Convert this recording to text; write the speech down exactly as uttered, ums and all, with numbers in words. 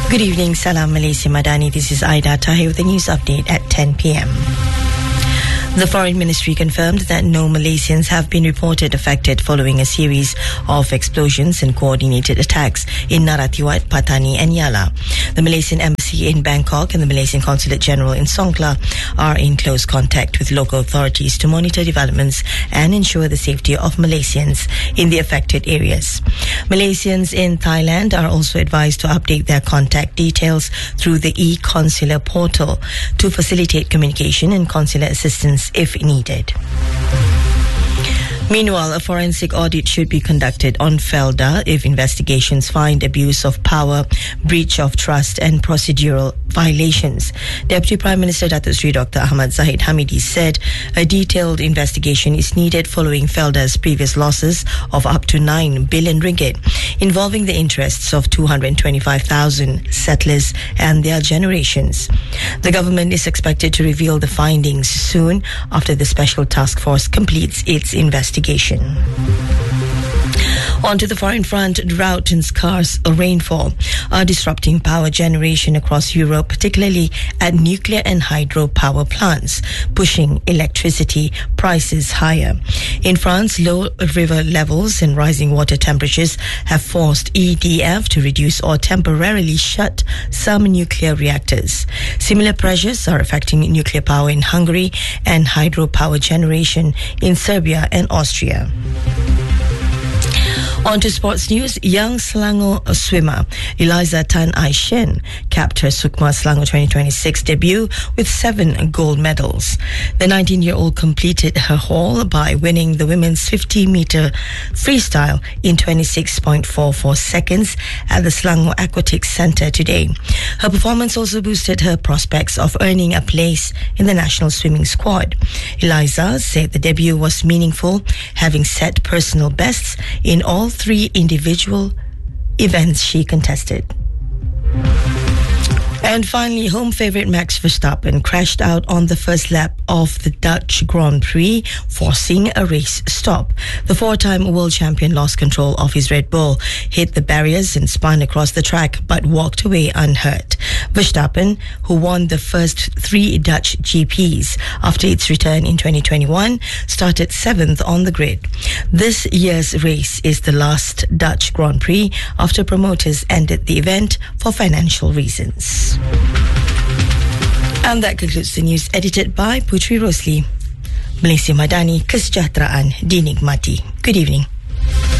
Good evening, Salam Malaysia Madani. This is Aida Tahir with the news update at ten p.m. The Foreign Ministry confirmed that no Malaysians have been reported affected following a series of explosions and coordinated attacks in Narathiwat, Patani and Yala. The Malaysian Embassy in Bangkok and the Malaysian Consulate General in Songkla are in close contact with local authorities to monitor developments and ensure the safety of Malaysians in the affected areas. Malaysians in Thailand are also advised to update their contact details through the e-consular portal to facilitate communication and consular assistance if needed. Meanwhile, a forensic audit should be conducted on Felda if investigations find abuse of power, breach of trust and procedural violations. Deputy Prime Minister Datuk Seri Doctor Ahmad Zahid Hamidi said a detailed investigation is needed following Felda's previous losses of up to nine billion ringgit, involving the interests of two hundred twenty-five thousand settlers and their generations. The government is expected to reveal the findings soon after the Special Task Force completes its investigation. On to the foreign front, drought and scarce rainfall are disrupting power generation across Europe, particularly at nuclear and hydro power plants, pushing electricity prices higher. In France, low river levels and rising water temperatures have forced E D F to reduce or temporarily shut some nuclear reactors. Similar pressures are affecting nuclear power in Hungary and hydropower generation in Serbia and Austria. On to sports news. Young Selangor swimmer Eliza Tan Ai Shen capped her Sukma Selangor twenty twenty-six debut with seven gold medals. The nineteen-year-old completed her haul by winning the women's fifty meter freestyle in twenty-six point four four seconds at the Selangor Aquatics Centre today. Her performance also boosted her prospects of earning a place in the national swimming squad. Eliza said the debut was meaningful, having set personal bests in all three individual events she contested. And finally, home favourite Max Verstappen crashed out on the first lap of the Dutch Grand Prix, forcing a race stop. The four-time world champion lost control of his Red Bull, hit the barriers and spun across the track, but walked away unhurt. Verstappen, who won the first three Dutch G Ps after its return in twenty twenty-one, started seventh on the grid. This year's race is the last Dutch Grand Prix after promoters ended the event for financial reasons. And that concludes the news edited by Putri Rosli. Malaysia Madani, kesejahteraan dinikmati. Good evening.